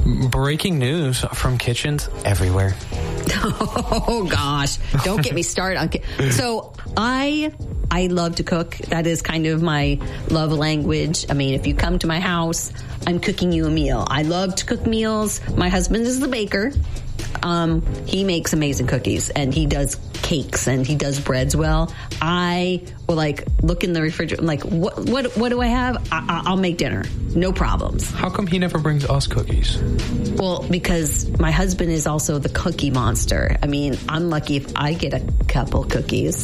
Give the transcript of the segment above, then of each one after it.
Breaking news from kitchens everywhere. Oh gosh, don't get me started. So I love to cook. That is kind of my love language. I mean, if you come to my house, I'm cooking you a meal. I love to cook meals. My husband is the baker. He makes amazing cookies and he does cakes and he does breads well. I will look in the refrigerator. I'm like, what do I have? I'll make dinner. No problems. How come he never brings us cookies? Well, because my husband is also the cookie monster. I mean, I'm lucky if I get a couple cookies.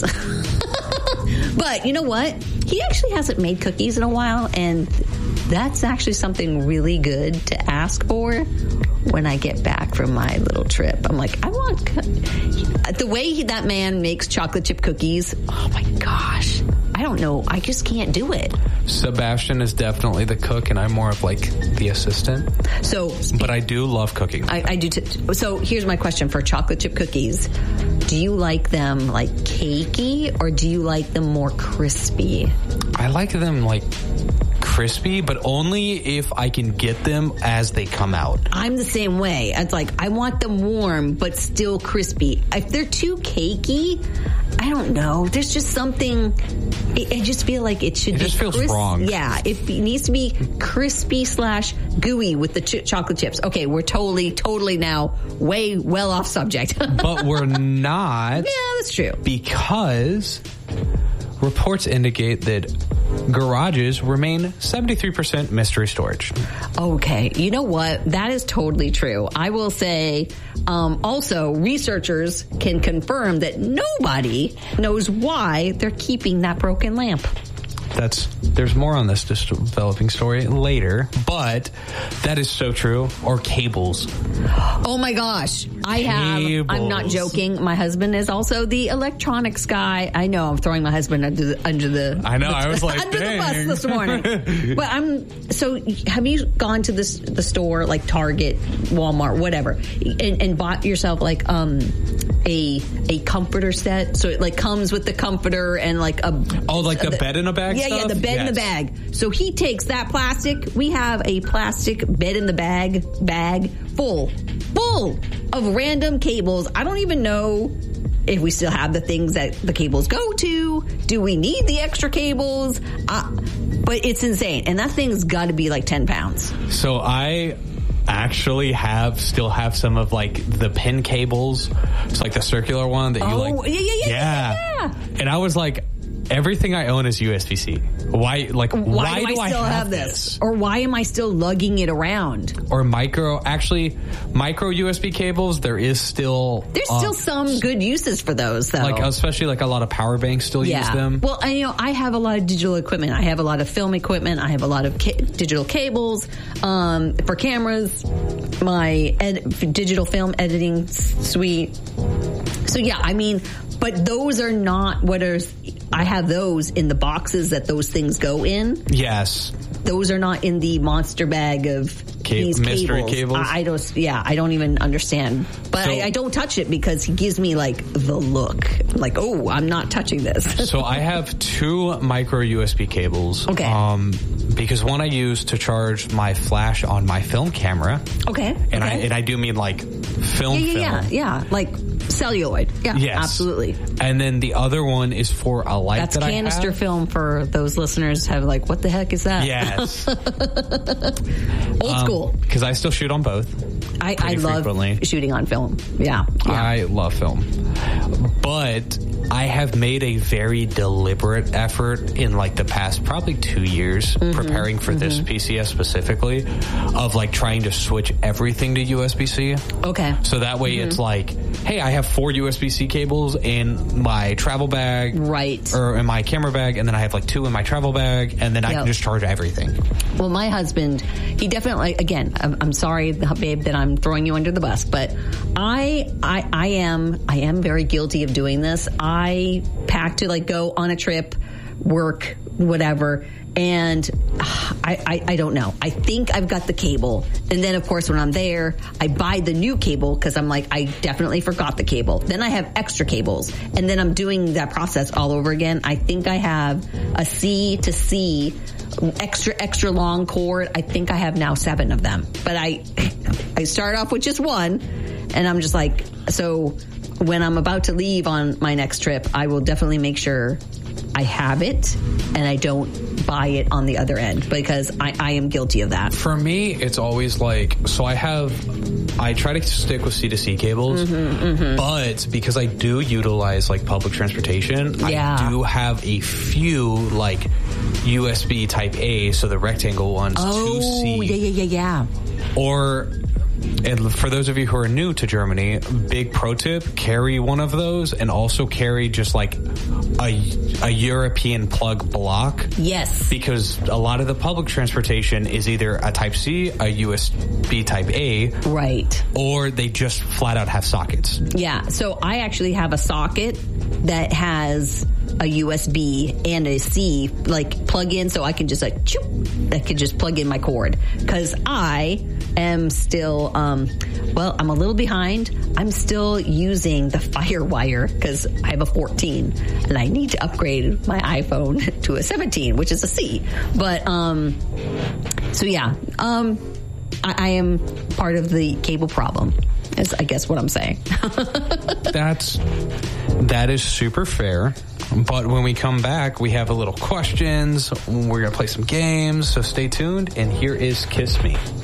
But you know what? He actually hasn't made cookies in a while, and that's actually something really good to ask for when I get back from my little trip. I'm like, I want the way that man makes chocolate chip cookies. Oh my gosh. I don't know. I just can't do it. Sebastian is definitely the cook, and I'm more of the assistant. But I do love cooking. I do too. So here's my question for chocolate chip cookies. Do you like them cakey, or do you like them more crispy? I like them crispy, but only if I can get them as they come out. I'm the same way. It's I want them warm, but still crispy. If they're too cakey, I don't know. There's just something. I just feel like it should be. It just feels wrong. Yeah, it needs to be crispy / gooey with the chocolate chips. Okay, we're totally now well off subject. But we're not. Yeah, that's true. Because reports indicate that garages remain 73% mystery storage. Okay. You know what? That is totally true. I will say, also, researchers can confirm that nobody knows why they're keeping that broken lamp. There's more on this developing story later, but that is so true. Or cables. Oh my gosh. I'm not joking. My husband is also the electronics guy. I know I'm throwing my husband under the I know. I was like, under dang. the bus this morning. But so have you gone to the store like Target, Walmart, whatever, and bought yourself a comforter set? So it comes with the comforter and the bed in a bag stuff? Yeah, the bed in the bag. So he takes that plastic. We have a plastic bed in the bag full of random cables. I don't even know if we still have the things that the cables go to. Do we need the extra cables? But it's insane. And that thing's got to be 10 pounds. So I actually still have some of the pin cables. It's the circular one that you Yeah. And I was like, everything I own is USB-C. Why do I still have this? Or why am I still lugging it around? Or micro USB cables, there's still some good uses for those, though. Especially a lot of power banks still use them. Well, I have a lot of digital equipment. I have a lot of film equipment. I have a lot of digital cables for cameras, my digital film editing suite. So yeah, but those are not I have those in the boxes that those things go in. Yes. Those are not in the monster bag of these mystery cables. I don't even understand. But I don't touch it because he gives me the look. Oh, I'm not touching this. So I have 2 micro USB cables. Okay. Because one I use to charge my flash on my film camera. Okay. And I do mean film. Yeah. Celluloid. Yeah, yes. Absolutely. And then the other one is for a light That's that I have. That's canister film for those listeners have what the heck is that? Yes. Old school. Because I still shoot on both. I love shooting on film. Yeah. I love film. But I have made a very deliberate effort in the past probably 2 years preparing for this PCS specifically of trying to switch everything to USB-C. Okay. So that way it's hey, I have 4 USB-C cables in my travel bag. Right. Or in my camera bag, and then I have 2 in my travel bag, and then I can just charge everything. Well, my husband, he definitely, again, I'm sorry, babe, that I'm throwing you under the bus, but I am very guilty of doing this. I pack to go on a trip, work, whatever, And I don't know. I think I've got the cable. And then, of course, when I'm there, I buy the new cable because I'm like, I definitely forgot the cable. Then I have extra cables. And then I'm doing that process all over again. I think I have a C to C extra long cord. I think I have now 7 of them. But I start off with just one. And I'm just like, so when I'm about to leave on my next trip, I will definitely make sure I have it and I don't buy it on the other end, because I am guilty of that. For me, it's always like, so I try to stick with C2C cables, but because I do utilize like public transportation, I do have a few like USB type A, so the rectangle ones, to C. Yeah. Or, and for those of you who are new to Germany, big pro tip, carry one of those and also carry just like a European plug block. Yes. Because a lot of the public transportation is either a Type C, a USB Type A. Right. Or they just flat out have sockets. Yeah. So I actually have a socket that has a USB and a C like plug in, so I can just like I can just plug in my cord, because I am still I'm a little behind. I'm still using the FireWire because I have a 14 and I need to upgrade my iPhone to a 17, which is a C. But so yeah, I am part of the cable problem, is I guess what I'm saying. That is super fair. But when we come back, we have a little questions. We're going to play some games, so stay tuned. And here is Kiss Me.